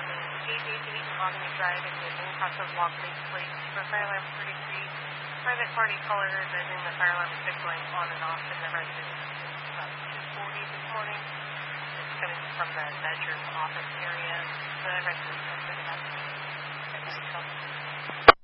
Mahogany, 888 Mahogany Drive in the Newcastle Log Lake Place for fire alarm 33. Private party caller advising the fire alarm is going on and off in the residence since about 2:40 this morning. It's coming from the bedroom office area. The residence has been evacuated.